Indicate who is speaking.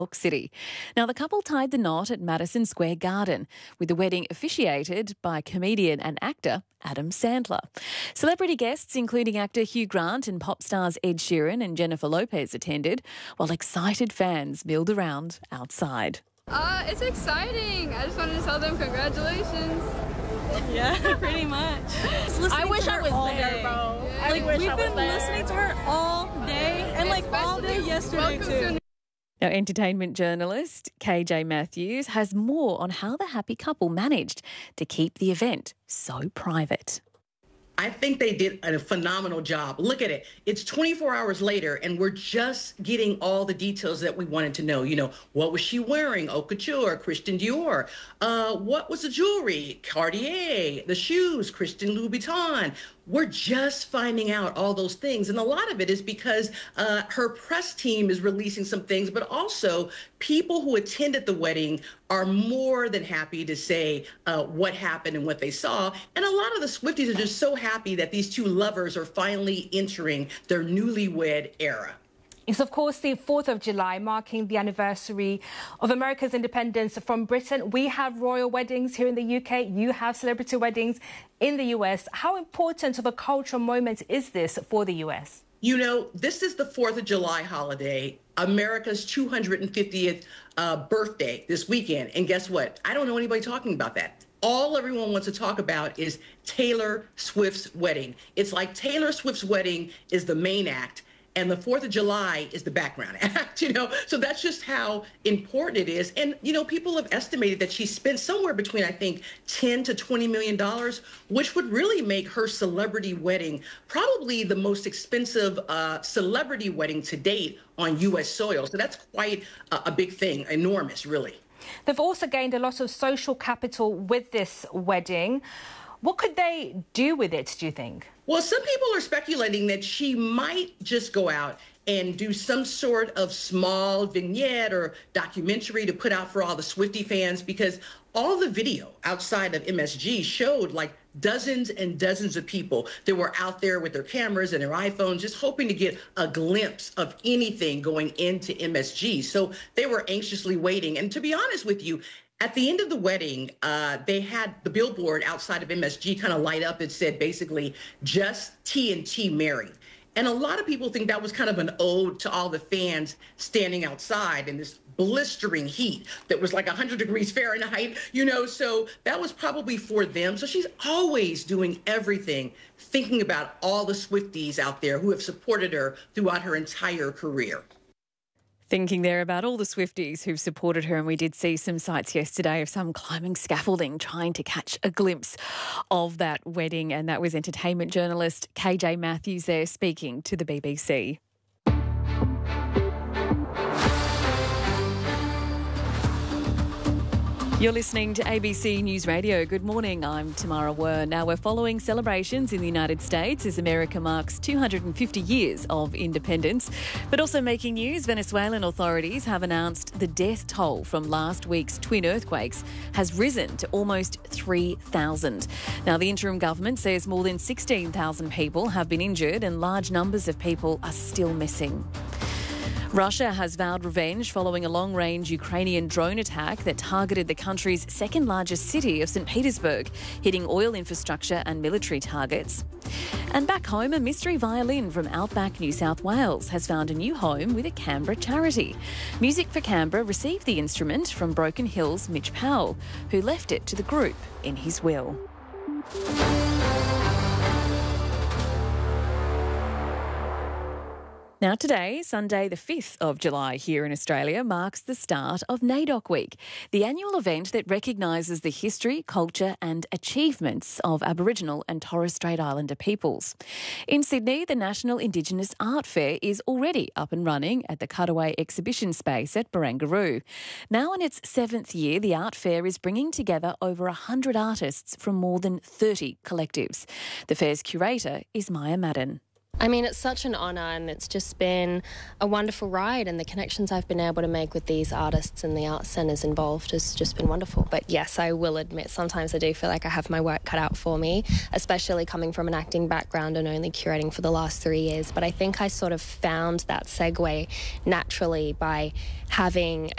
Speaker 1: York City. Now, the couple tied the knot at Madison Square Garden, with the wedding officiated by comedian and actor Adam Sandler. Celebrity guests, including actor Hugh Grant and pop stars Ed Sheeran and Jennifer Lopez, attended, while excited fans milled around outside.
Speaker 2: It's exciting. I just wanted to tell them congratulations.
Speaker 3: Yeah, pretty much.
Speaker 4: I wish I was there, bro.
Speaker 3: Like, we've been listening to her all day and all day yesterday too.
Speaker 1: Now, entertainment journalist KJ Matthews has more on how the happy couple managed to keep the event so private.
Speaker 5: I think they did a phenomenal job. Look at it. It's 24 hours later, and we're just getting all the details that we wanted to know. You know, what was she wearing? Haute couture, Christian Dior. What was the jewelry? Cartier. The shoes, Christian Louboutin. We're just finding out all those things. And a lot of it is because her press team is releasing some things, but also people who attended the wedding are more than happy to say what happened and what they saw. And a lot of the Swifties are just so happy that these two lovers are finally entering their newlywed era.
Speaker 4: It's, of course, the 4th of July, marking the anniversary of America's independence from Britain. We have royal weddings here in the UK. You have celebrity weddings in the US. How important of a cultural moment is this for the US?
Speaker 5: You know, this is the 4th of July holiday, America's 250th birthday this weekend. And guess what? I don't know anybody talking about that. All everyone wants to talk about is Taylor Swift's wedding. It's like Taylor Swift's wedding is the main act, and the 4th of July is the background act, you know? So that's just how important it is. And, you know, people have estimated that she spent somewhere between, I think, $10 to $20 million, which would really make her celebrity wedding probably the most expensive celebrity wedding to date on U.S. soil. So that's quite a big thing, enormous, really.
Speaker 4: They've also gained a lot of social capital with this wedding. What could they do with it, do you think?
Speaker 5: Well, some people are speculating that she might just go out and do some sort of small vignette or documentary to put out for all the Swiftie fans, because all the video outside of MSG showed like dozens and dozens of people that were out there with their cameras and their iPhones just hoping to get a glimpse of anything going into MSG. So they were anxiously waiting. And to be honest with you, at the end of the wedding, they had the billboard outside of MSG kind of light up. It said basically, just TNT married. And a lot of people think that was kind of an ode to all the fans standing outside in this blistering heat that was like 100 degrees Fahrenheit, you know, so that was probably for them. So she's always doing everything, thinking about all the Swifties out there who have supported her throughout her entire career.
Speaker 1: Thinking there about all the Swifties who've supported her, and we did see some sights yesterday of some climbing scaffolding trying to catch a glimpse of that wedding, and that was entertainment journalist KJ Matthews there speaking to the BBC. You're listening to ABC News Radio. Good morning, I'm Tamara Wern. Now, we're following celebrations in the United States as America marks 250 years of independence. But also making news, Venezuelan authorities have announced the death toll from last week's twin earthquakes has risen to almost 3,000. Now, the interim government says more than 16,000 people have been injured and large numbers of people are still missing. Russia has vowed revenge following a long-range Ukrainian drone attack that targeted the country's second-largest city of St. Petersburg, hitting oil infrastructure and military targets. And back home, a mystery violin from Outback, New South Wales has found a new home with a Canberra charity. Music for Canberra received the instrument from Broken Hill's Mitch Powell, who left it to the group in his will. Now today, Sunday the 5th of July here in Australia, marks the start of NAIDOC Week, the annual event that recognises the history, culture and achievements of Aboriginal and Torres Strait Islander peoples. In Sydney, the National Indigenous Art Fair is already up and running at the Cutaway Exhibition Space at Barangaroo. Now in its 7th year, the art fair is bringing together over 100 artists from more than 30 collectives. The fair's curator is Maya Madden.
Speaker 6: I mean, it's such an honour, and it's just been a wonderful ride, and the connections I've been able to make with these artists and the art centres involved has just been wonderful. But yes, I will admit sometimes I do feel like I have my work cut out for me, especially coming from an acting background and only curating for the last 3 years. But I think I sort of found that segue naturally by having